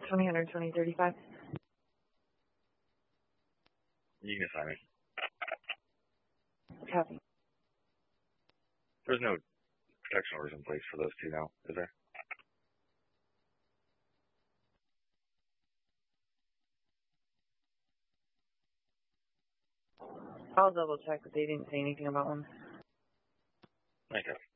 2035. You can assign me. Copy. There's no protection orders in place for those two now, is there? I'll double check, but they didn't say anything about one. Okay.